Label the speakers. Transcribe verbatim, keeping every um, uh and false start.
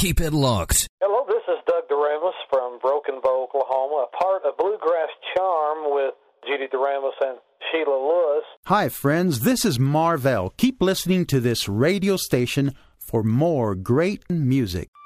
Speaker 1: Keep it locked.
Speaker 2: Hello, this is Doug DeRamos from Broken Bow, Oklahoma, a part of Bluegrass Charm with Judy DeRamos and Sheila Lewis.
Speaker 3: Hi, friends. This is Marvell. Keep listening to this radio station for more great music.